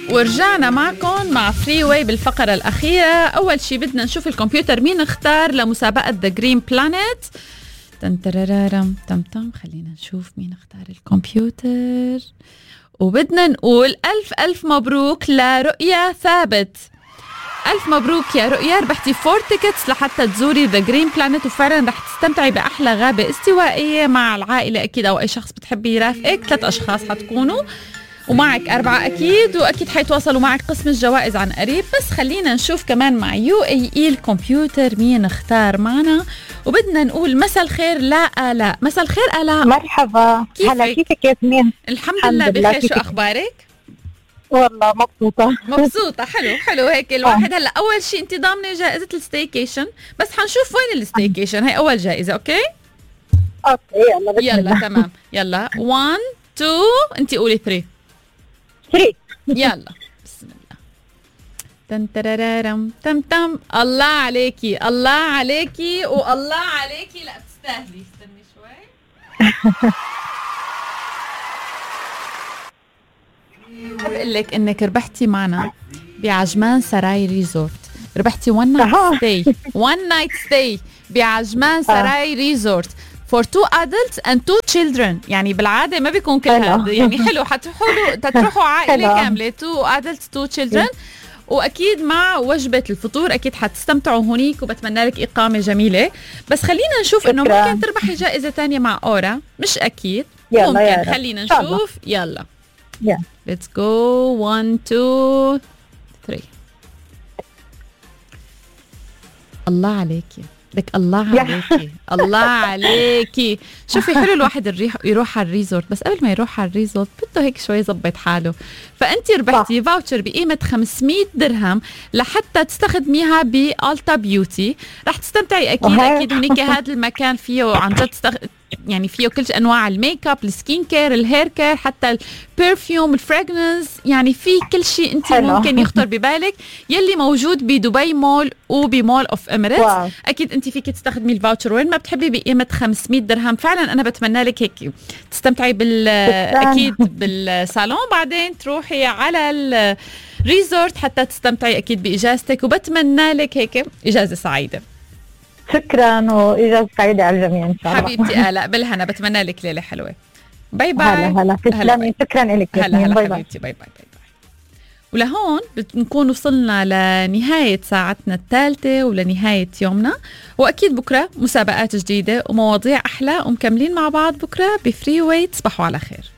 ورجعنا معكم مع فري واي بالفقرة الأخيرة. أول شي بدنا نشوف الكمبيوتر مين اختار لمسابقة The Green Planet. تنترررم تم خلينا نشوف مين اختار الكمبيوتر، وبدنا نقول ألف مبروك لرؤيا ثابت. ألف مبروك يا رؤيا، ربحتي 4 تيكتس لحتى تزوري The Green Planet، وفعلا رح تستمتعي بأحلى غابة استوائية مع العائلة أكيد، أو أي شخص بتحبي يرافقك. 3 أشخاص حتكونوا ومعك 4 أكيد، وأكيد حيتواصلوا معك قسم الجوائز عن قريب. بس خلينا نشوف كمان مع UAE الكمبيوتر مين اختار معنا، وبدنا نقول مساء الخير لا مساء الخير آلاء. مرحبا. هلا كيفك ياسمين؟ الحمد لله بخير. شو أخبارك؟ والله مبسوطة. حلو هيك الواحد. هلا أول شيء أنت ضامنة جائزة الستيكيشن، بس حنشوف وين الستيكيشن. هي أول جائزة. أوكي يلا تمام. يلا 1 2 أنت قولي 3. يلا بسم الله. تنترررم تم. الله عليكي والله عليكي. لا تستاهلي. استني شوي. بقول لك انك ربحتي معنا بعجمان سراي ريزورت. ربحتي 1 نايت ستاي بعجمان سراي ريزورت for 2 adults and 2 children. يعني بالعادة ما بيكون كل هذا، يعني حلو. تروحوا عائلة كاملة 2 adults 2 children، وأكيد مع وجبة الفطور أكيد حتستمتعوا هونيك، وبتمنى لك إقامة جميلة. بس خلينا نشوف إنه ممكن تربحي جائزة تانية مع أورا، مش أكيد. ممكن. خلينا نشوف. يلا let's go 1 2 3. الله عليكي لك. الله عليكي. شوفي حلو الواحد يروح على الريزورت، بس قبل ما يروح على الريزورت بده هيك شوي يظبط حاله. فأنت ربحتي فاوتشر بقيمة 500 درهم لحتى تستخدميها بألتا بيوتي. رح تستمتعي أكيد هنيك. هذا المكان فيه عن جد يعني فيه كل أنواع الميك اب، السكين كير، الهير كير، حتى البرفيوم، الفراغنس. يعني في كل شيء انت ممكن يخطر ببالك يلي موجود بدبي مول وبمول اوف اميريتس. اكيد انت فيك تستخدمي الفاوتشر وين ما بتحبي بقيمه 500 درهم. فعلا انا بتمنى لك هيك تستمتعي اكيد بالصالون، بعدين تروحي على الريزورت حتى تستمتعي اكيد باجازتك، وبتمنى لك هيك اجازه سعيده. شكرا، وإجازة سعيدة على الجميع إن شاء الله. حبيبتي آلاء بالهنا، بتمنى لك ليلة حلوة. باي باي. هلا تسلمي. شكرا لك. هلا حبيبتي. باي. ولهون بنكون وصلنا لنهاية ساعتنا الثالثة ولنهاية يومنا، وأكيد بكرة مسابقات جديدة ومواضيع أحلى، ومكملين مع بعض بكرة بفري واي. تصبحوا على خير.